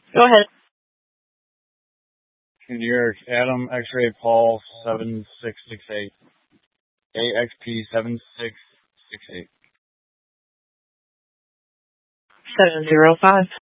Go ahead. New York, Adam X-ray Paul 7668. AXP 7668. 705.